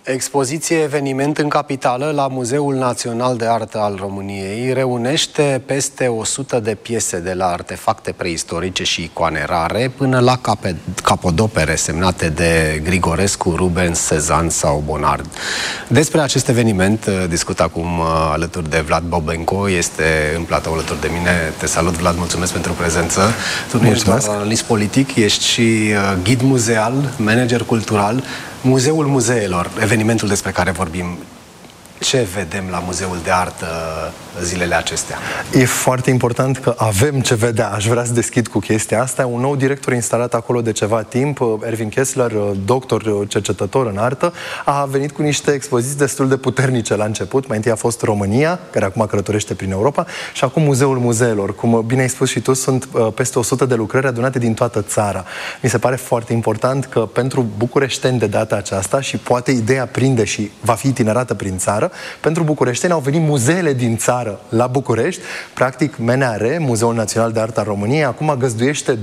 Expoziție eveniment în capitală la Muzeul Național de Artă al României reunește peste 100 de piese de la artefacte preistorice și icoane rare până la capodopere semnate de Grigorescu, Rubens, Cezanne sau Bonard. Despre acest eveniment discut acum alături de Vlad Bobenco, este în platou alături de mine. Te salut, Vlad, mulțumesc pentru prezență. Tu nu ești doar analist politic, ești și ghid muzeal, manager cultural. Muzeul Muzeelor, evenimentul despre care vorbim, ce vedem la Muzeul de Artă zilele acestea? E foarte important că avem ce vedea. Aș vrea să deschid cu chestia asta. Un nou director instalat acolo de ceva timp, Ervin Kessler, doctor, cercetător în artă, a venit cu niște expoziții destul de puternice la început. Mai întâi a fost România, care acum călătorește prin Europa, și acum Muzeul Muzeelor. Cum bine ai spus și tu, sunt peste 100 de lucrări adunate din toată țara. Mi se pare foarte important că pentru bucureșteni de data aceasta, și poate ideea prinde și va fi itinerată prin țară, pentru bucureșteni au venit muzeele din țară la București. Practic, MNAR, Muzeul Național de Artă al României, acum găzduiește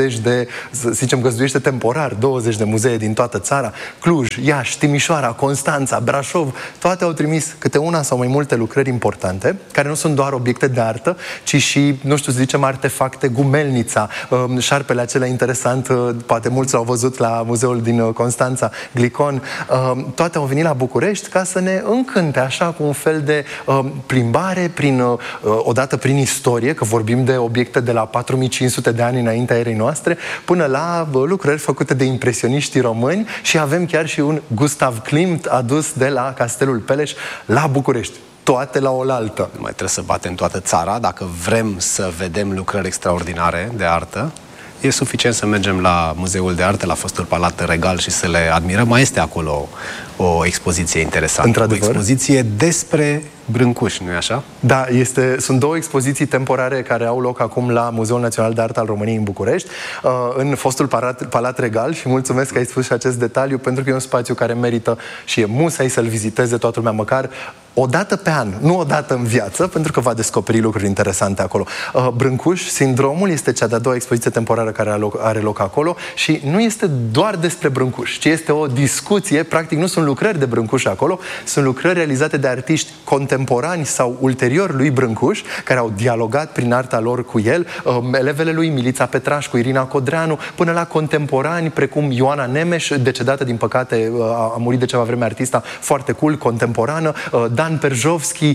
găzduiește temporar 20 de muzee din toată țara. Cluj, Iași, Timișoara, Constanța, Brașov, toate au trimis câte una sau mai multe lucrări importante, care nu sunt doar obiecte de artă, ci și, nu știu, să zicem, artefacte, Gumelnița, șarpele acela interesant, poate mulți l-au văzut la muzeul din Constanța, Glicon, toate au venit la București ca să ne încânte așa cu un fel de plimbare odată prin istorie, că vorbim de obiecte de la 4500 de ani înaintea erei noastre, până la lucrări făcute de impresioniștii români, și avem chiar și un Gustav Klimt adus de la Castelul Peleș la București. Toate la oaltă. Nu mai trebuie să batem toată țara dacă vrem să vedem lucrări extraordinare de artă. E suficient să mergem la Muzeul de Artă, la fostul Palat Regal, și să le admirăm. Mai este acolo o expoziție interesantă. O expoziție despre Brâncuși, nu-i așa? Da, sunt două expoziții temporare care au loc acum la Muzeul Național de Artă al României în București, în fostul Palat Regal, și mulțumesc că ai spus și acest detaliu, pentru că e un spațiu care merită și e musai să-l viziteze toată lumea, măcar o dată pe an, nu o dată în viață, pentru că va descoperi lucruri interesante acolo. Brâncuși, sindromul, este cea de-a doua expoziție temporară care are loc acolo, și nu este doar despre Brâncuși, ci este o discuție. Practic nu sunt lucrări de Brâncuși acolo, sunt lucrări realizate de artiști contemporani sau ulterior lui Brâncuși, care au dialogat prin arta lor cu el, elevele lui Milița Petrașcu, Irina Codreanu, până la contemporani precum Ioana Nemes, decedată din păcate, a murit de ceva vreme, artista foarte cool, contemporană, Dan Perjovski,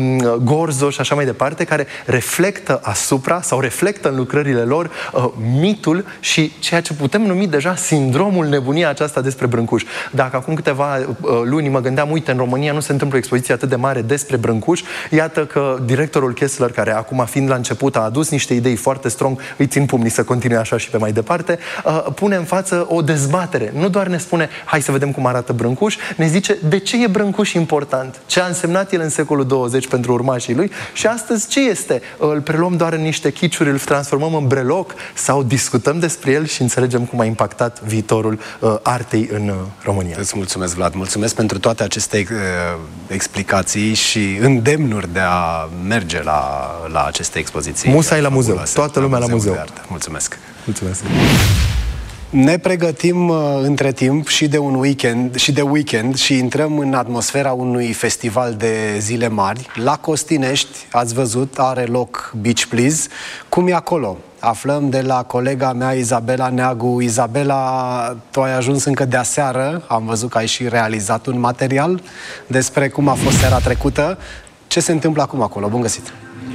Gorzo și așa mai departe, care reflectă reflectă în lucrările lor mitul și ceea ce putem numi deja sindromul, nebunia aceasta despre Brâncuși. Dacă acum câteva luni mă gândeam, uite, în România nu se întâmplă o expoziție atât de mare despre Brâncuși, iată că directorul Kessler, care acum fiind la început a adus niște idei foarte strong, îi țin pumnii să continue așa și pe mai departe, pune în față o dezbatere. Nu doar ne spune, hai să vedem cum arată Brâncuși, ne zice de ce e Brâncuși important, ce a însemnat el în secolul 20 pentru urmașii lui, și astăzi ce este? Îl preluăm doar în niște chiciuri, îl transformăm în breloc, sau discutăm despre el și înțelegem cum a impactat viitorul artei în România. Îți mulțumesc, Vlad, mulțumesc pentru toate aceste explicații și îndemnuri de a merge la aceste expoziții. Musai la muzeu, toată lumea la muzeu. Mulțumesc. Mulțumesc. Ne pregătim între timp și de un weekend și intrăm în atmosfera unui festival de zile mari. La Costinești, ați văzut, are loc Beach Please. Cum e acolo? Aflăm de la colega mea, Izabela Neagu. Izabela, tu ai ajuns încă de aseară, am văzut că ai și realizat un material despre cum a fost seara trecută. Ce se întâmplă acum acolo? Bun găsit!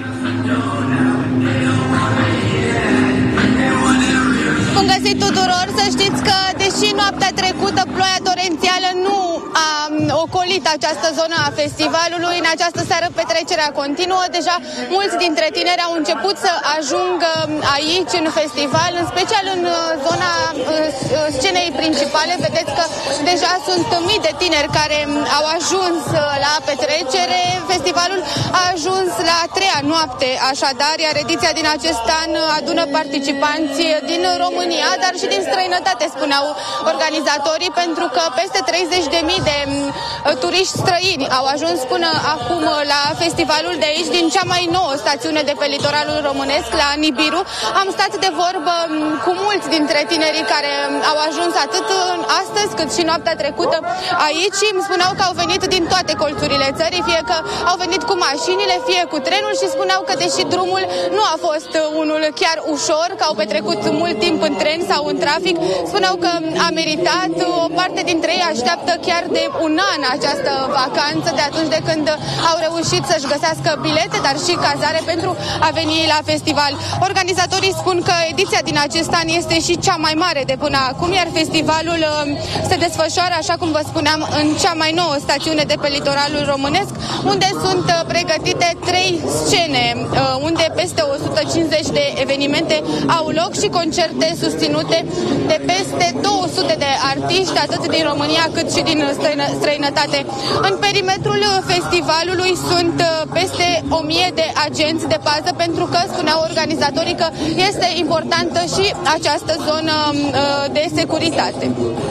Bun găsit tuturor! Să știți că, deși noaptea trecută ploaia torențială nu a ocolit această zonă a festivalului, în această seară petrecerea continuă. Deja mulți dintre tineri au început să ajungă aici, în festival, în special în zona scenei principale. Vedeți că deja sunt mii de tineri care au ajuns la petrecere. Festivalul a ajuns la a treia noapte, așadar, iar ediția din acest an adună participanți din România, dar și din străinătate, spuneau organizatorii, pentru că peste 30.000 de turiști străini au ajuns până acum la festivalul de aici, din cea mai nouă stațiune de pe litoralul românesc, la Nibiru. Am stat de vorbă cu mulți dintre tinerii care au ajuns atât astăzi cât și noaptea trecută aici și îmi spuneau că au venit din toate colțurile țării, fie că au venit cu mașinile, fie cu trenul și spuneau că deși drumul nu a fost unul chiar ușor, că au petrecut mult timp în tren sau în trafic, spuneau că a meritat. O parte dintre ei așteaptă chiar de un an această vacanță, de atunci de când au reușit să-și găsească bilete, dar și cazare pentru a veni la festival. Organizatorii spun că ediția din acest an este și cea mai mare de până acum, iar festivalul se desfășoară, așa cum vă spuneam, în cea mai nouă stațiune de pe litoralul românesc, unde sunt pregătite 3 scene, unde peste 150 de evenimente au loc și concerte susținute de peste 200 de artiști, atât din România cât și din străinătate. În perimetrul festivalului sunt peste 1000 de agenți de pază, pentru că spuneau organizatorii că este importantă și această zonă de securitate.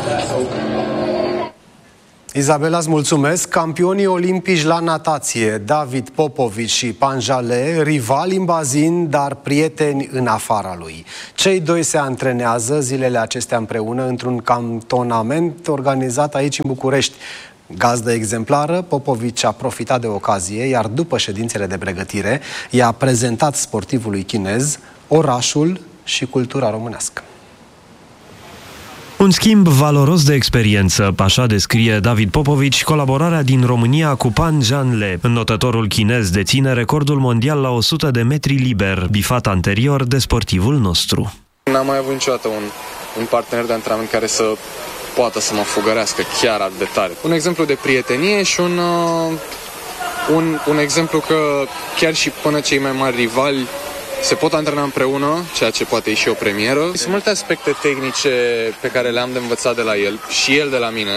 Izabela, îți mulțumesc. Campionii olimpici la natație, David Popovici și Panjale, rivali în bazin, dar prieteni în afara lui. Cei doi se antrenează zilele acestea împreună într-un cantonament organizat aici în București. Gazdă exemplară, Popovici a profitat de ocazie, iar după ședințele de pregătire i-a prezentat sportivului chinez orașul și cultura românească. Un schimb valoros de experiență, așa descrie David Popovici colaborarea din România cu Pan Zhanle. Înnotătorul chinez deține recordul mondial la 100 de metri liber, bifat anterior de sportivul nostru. N-am mai avut niciodată un partener de antrenament care să poată să mă fugărească chiar atât de tare. Un exemplu de prietenie și un exemplu că chiar și până cei mai mari rivali se pot antrena împreună, ceea ce poate e și o premieră. Sunt multe aspecte tehnice pe care le-am de învățat de la el și el de la mine.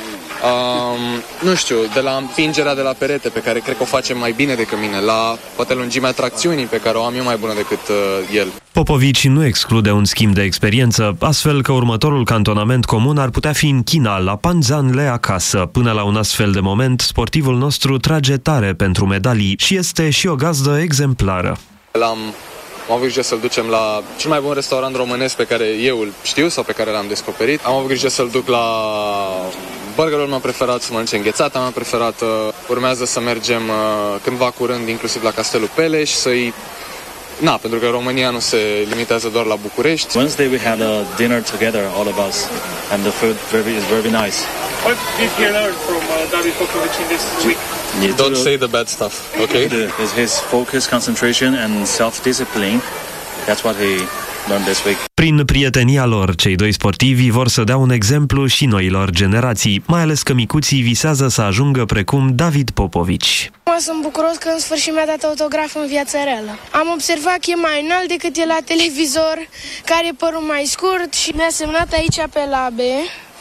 Nu știu, de la împingerea de la perete, pe care cred că o face mai bine decât mine, la poate lungimea tracțiunii, pe care o am eu mai bună decât el. Popovici nu exclude un schimb de experiență, astfel că următorul cantonament comun ar putea fi în China, la Pan Zhanle acasă. Până la un astfel de moment, sportivul nostru trage tare pentru medalii și este și o gazdă exemplară. Am avut grijă să-l ducem la cel mai bun restaurant românesc pe care eu îl știu sau pe care l-am descoperit. Am avut grijă să-l duc la burgerul meu preferat, să mănânce înghețata mea preferată. Urmează să mergem cândva curând inclusiv la Castelul Peleș, pentru că România nu se limitează doar la București. Wednesday we had a dinner together, all of us, and the food is very nice. What did you learn from David Popovici in this week? Don't say the bad stuff, okay? His focus, concentration and self-discipline. That's what he learned this week. Prin prietenia lor, cei doi sportivi vor să dea un exemplu și noilor generații, mai ales că micuții visează să ajungă precum David Popovici. Sunt bucuros că în sfârșit mi-a dat autograf în viața reală. Am observat că e mai înalt decât e la televizor, care e părul mai scurt și mi-a semnat aici pe labe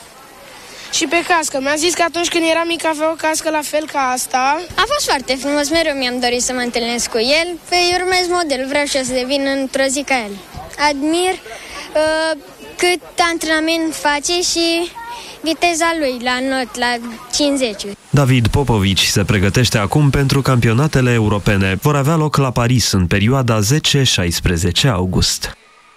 și pe cască. Mi-a zis că atunci când era mic avea o cască la fel ca asta. A fost foarte frumos, mereu mi-am dorit să mă întâlnesc cu el. Îi urmez model, vreau și eu să devin într-o zi ca el. Admir cât antrenament face și viteza lui la not, la 50. David Popovici se pregătește acum pentru campionatele europene. Vor avea loc la Paris în perioada 10-16 august.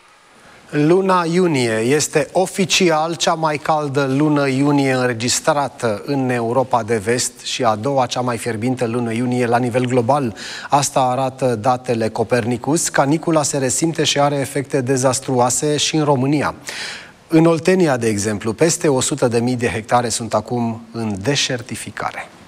Luna iunie este oficial cea mai caldă lună iunie înregistrată în Europa de Vest și a doua cea mai fierbinte lună iunie la nivel global. Asta arată datele Copernicus. Canicula se resimte și are efecte dezastruoase și în România. În Oltenia, de exemplu, peste 100.000 de hectare sunt acum în deșertificare.